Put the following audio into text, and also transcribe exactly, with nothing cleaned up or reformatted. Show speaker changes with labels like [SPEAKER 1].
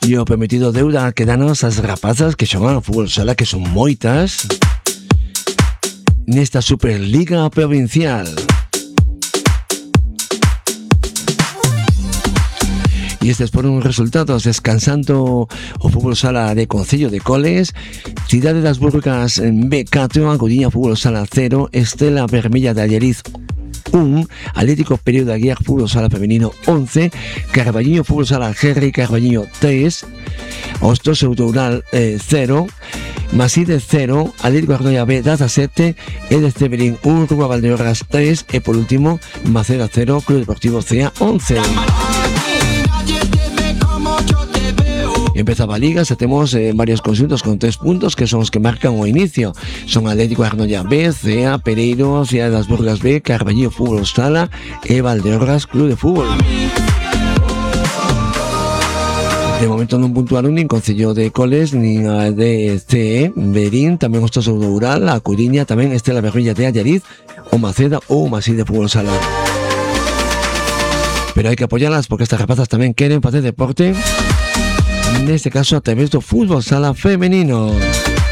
[SPEAKER 1] E o permitido deuda quedanos as rapazas que xogan ao fútbol sala, que son moitas, nesta Superliga Provincial. E estes foron os resultados, descansando o fútbol sala de Concello de Coles, Cidade das Burgas B catro, A Coruña Fútbol Sala cero, Estela Vermella de Alleriz un, Atlético Perío de Aguiar Fútbol Sala Femenino once, Carballiño Fútbol Sala Gerri Carballiño tres, Hostos Autoral eh, cero, Maside cero, Atlético Arnoia B dezasete, Edes Ceberín un, Rúa Valdeorras tres e por último Maceda cero, Club Deportivo C A once. Empezaba a Liga, se temos eh, varios conxuntos con tres puntos que son os que marcan o inicio. Son Atlético Arnoia B, C A, Pereiro, Cidade das Burgas B, Carballiño Fútbol Sala e Valdeorras Club de Fútbol. De momento non puntuaron nin Concello de Coles, nin a D C E, Berín, tamén Hostos do Oural, a Coruña, tamén Estela Vermella de Allariz, o Maceda ou o Maside Fútbol Sala. Pero hai que apoyalas porque estas rapazas tamén queren facer deporte, neste caso a través do fútbol sala femenino.